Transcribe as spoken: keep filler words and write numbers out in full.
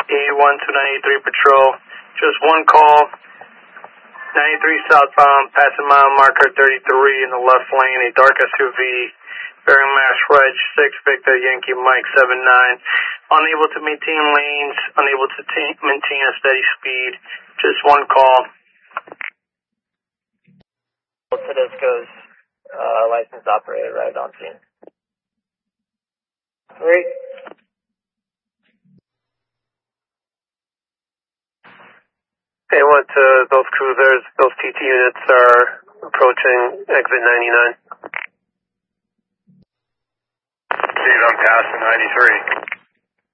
E one two nine eighty-three Patrol. Just one call. ninety-three southbound, passing mile marker thirty-three in the left lane, a dark S U V, bearing Mass Reg six Victor Yankee Mike seven nine. Unable to maintain lanes, unable to maintain a steady speed. Just one call. Tedesco's uh, licensed operator arrived on scene. Great. Hey, what, uh, those cruisers, those T T units are approaching exit ninety-nine. Dude, I'm passing ninety-three.